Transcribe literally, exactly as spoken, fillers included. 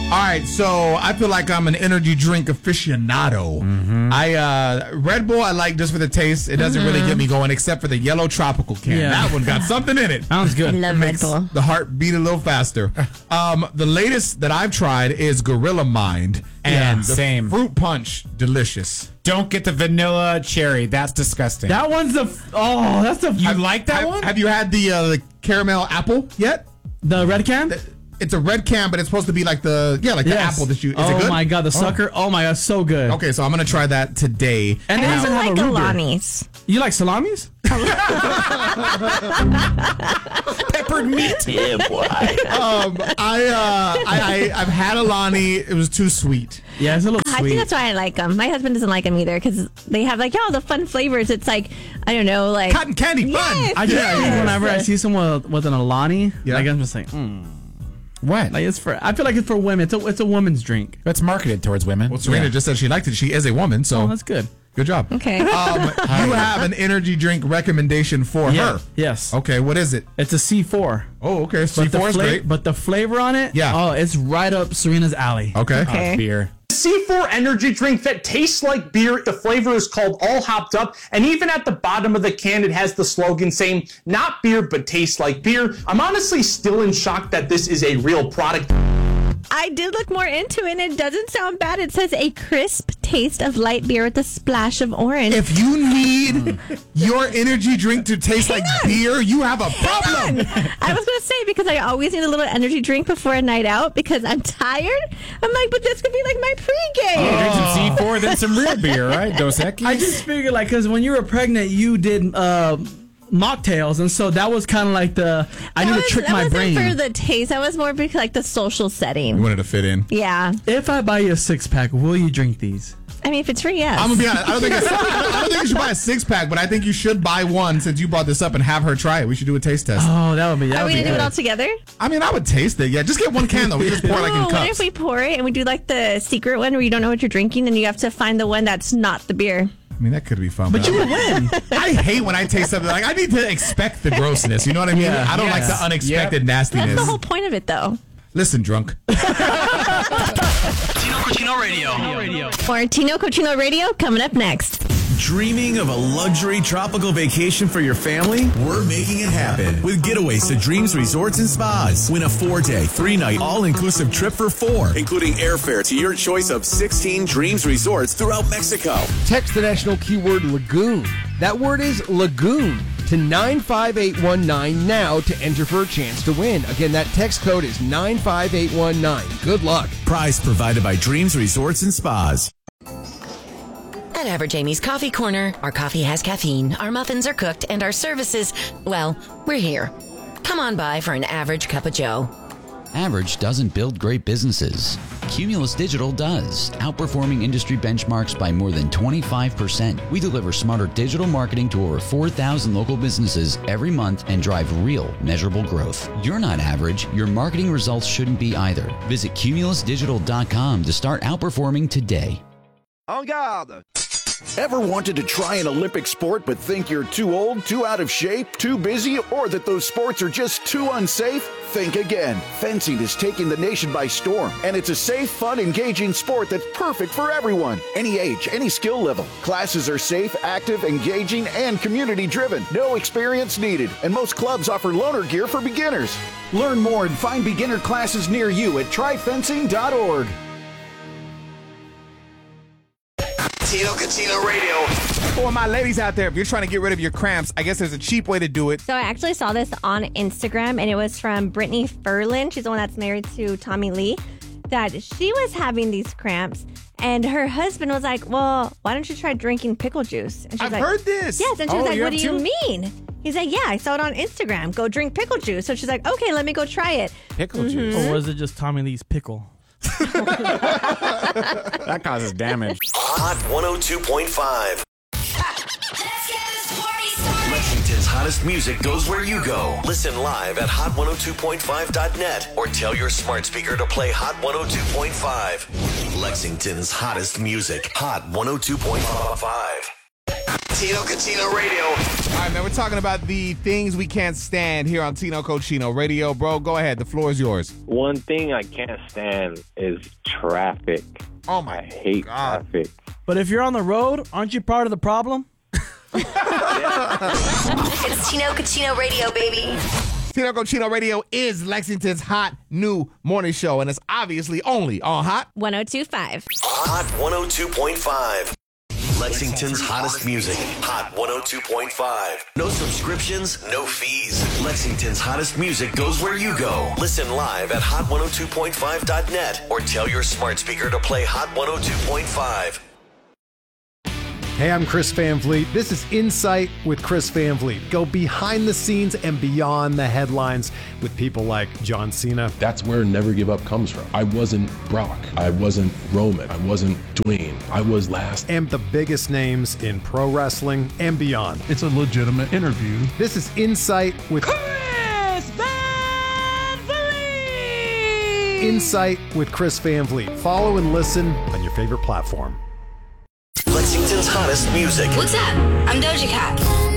All right, so I feel like I'm an energy drink aficionado. Mm-hmm. I uh, Red Bull I like just for the taste. It doesn't mm-hmm. really get me going, except for the yellow tropical can. Yeah. That one got something in it. Sounds good. I love it makes Red Bull. The heart beat a little faster. Um, the latest that I've tried is Gorilla Mind, and yeah, the same. fruit punch, delicious. Don't get the vanilla cherry. That's disgusting. That one's the oh, that's the. You have, like that have, one? Have you had the uh, the caramel apple yet? The red can. The, It's a red can, but it's supposed to be like the yeah, like yes. the apple that you. Is oh it good? my god, the sucker! Oh, oh my god, so good. Okay, so I'm gonna try that today. And I they also even like have a Alani's. You like salamis? Peppered meat. Yeah, boy. um, I uh, I, I I've had Alani. It was too sweet. Yeah, it's a little I sweet. think that's why I like them. My husband doesn't like them either because they have like all the fun flavors. It's like I don't know, like Cotton candy fun. Yes, I just yes. whenever I see someone with, with an Alani, Yeah. like I'm just like, mm. What? Like it's for. I feel like it's for women. It's a it's a woman's drink. It's marketed towards women. Well, Serena Yeah. just said she liked it. She is a woman, so Oh, that's good. good job. Okay. Um, you have an energy drink recommendation for Yeah. her. Yes. Okay, what is it? It's a C four. Oh, okay. C But the four is fla- great. But the flavor on it, Yeah. Oh, it's right up Serena's alley. Okay. Okay. Oh, beer. C four energy drink that tastes like beer. The flavor is called All Hopped Up. And even at the bottom of the can, it has the slogan saying, not beer, but tastes like beer. I'm honestly still in shock that this is a real product. I did look more into it, and it doesn't sound bad. It says a crisp taste of light beer with a splash of orange. If you need your energy drink to taste Hang like on. beer, you have a problem. I was going to say, because I always need a little energy drink before a night out because I'm tired. I'm like, but this could be like my pregame. Drink some C four, then some real beer, right? Dos Equis. I just figured like because when you were pregnant, you did uh, mocktails, and so that was kind of like the I That need was- to trick that my wasn't brain. for the taste. That was more because like the social You setting. wanted to fit in. Yeah. If I buy you a six pack, will you drink these? I mean, if it's free, yes. I'm gonna be honest. I don't think it's, I don't think you should buy a six pack, but I think you should buy one since you brought this up and have her try it. We should do a taste test. Oh, that would be that Are would we be going to do it good. all together? I mean, I would taste it. Yeah, just get one can though. We just pour like in Oh, what if cups. we pour it and we do like the secret one where you don't know what you're drinking and you have to find the one that's not the beer? I mean, that could be fun. But you would win. I hate when I taste something like I need to expect the grossness. You know what I mean? Yeah. I don't Yes. like the unexpected Yep. nastiness. That's the whole point of it, though. Listen, drunk. Tino Cochino Radio. More Tino Cochino Radio coming up next. Dreaming of a luxury tropical vacation for your family? We're making it happen with Getaways to Dreams Resorts and Spas. Win a four-day, three-night, all-inclusive trip for four, including airfare to your choice of sixteen Dreams Resorts throughout Mexico. Text the national keyword lagoon. That word is lagoon to nine five eight one nine now to enter for a chance to win. Again, that text code is nine five eight one nine. Good luck. Prize provided by Dreams Resorts and Spas. At Average Amy's Coffee Corner, our coffee has caffeine, our muffins are cooked, and our services, well, we're here. Come on by for an average cup of joe. Average doesn't build great businesses. Cumulus Digital does, outperforming industry benchmarks by more than twenty-five percent. We deliver smarter digital marketing to over four thousand local businesses every month and drive real, measurable growth. You're not average. Your marketing results shouldn't be either. Visit cumulus digital dot com to start outperforming today. En garde! Ever wanted to try an Olympic sport but think you're too old, too out of shape, too busy, or that those sports are just too unsafe? Think again. Fencing is taking the nation by storm, and it's a safe, fun, engaging sport that's perfect for everyone. Any age, any skill level. Classes are safe, active, engaging, and community-driven. No experience needed, and most clubs offer loaner gear for beginners. Learn more and find beginner classes near you at try fencing dot org. Tino Cochino Radio. For my ladies out there, if you're trying to get rid of your cramps, I guess there's a cheap way to do it. So I actually saw this on Instagram, and it was from Brittany Ferlin. She's the one that's married to Tommy Lee. That she was having these cramps, and her husband was like, well, why don't you try drinking pickle juice? And she's I've like, heard this. Yes, and she was Oh, like, you what do have you too? mean? He's like, yeah, I saw it on Instagram. Go drink pickle juice. So she's like, okay, let me go try it. Pickle juice. Or was it just Tommy Lee's pickle? That causes damage. Hot one oh two point five. Lexington's hottest music goes where you go. Listen live at hot one oh two point five dot net or tell your smart speaker to play Hot one oh two point five. Lexington's hottest music. Hot one oh two point five. Tino Cochino Radio. All right, man, we're talking about the things we can't stand here on Tino Cochino Radio. Bro, go ahead. The floor is yours. One thing I can't stand is traffic. Oh, my I hate God. traffic. But if you're on the road, aren't you part of the problem? It's Tino Cochino Radio, baby. Tino Cochino Radio is Lexington's hot new morning show, and it's obviously only on Hot one oh two point five. Hot one oh two point five. Lexington's hottest music. Hot one oh two point five. No subscriptions, no fees. Lexington's hottest music goes where you go. Listen live at hot one oh two point five dot net or tell your smart speaker to play Hot one oh two point five. Hey, I'm Chris Van Vliet. This is Insight with Chris Van Vliet. Go behind the scenes and beyond the headlines with people like John Cena. That's where Never Give Up comes from. I wasn't Brock. I wasn't Roman. I wasn't Dwayne. I was last. And the biggest names in pro wrestling and beyond. It's a legitimate interview. This is Insight with Chris Van Vliet. Insight with Chris Van Vliet. Follow and listen on your favorite platform. Lexington's hottest music. What's up? I'm Doja Cat.